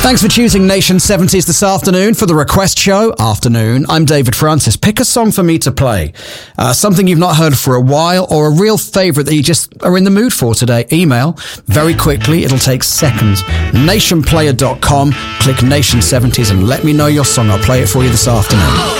Thanks for choosing Nation 70s this afternoon for the Request Show. Afternoon, I'm David Francis. Pick a song for me to play. Something you've not heard for a while, or a real favourite that you just are in the mood for today. Email very quickly. It'll take seconds. Nationplayer.com. Click Nation 70s and let me know your song. I'll play it for you this afternoon.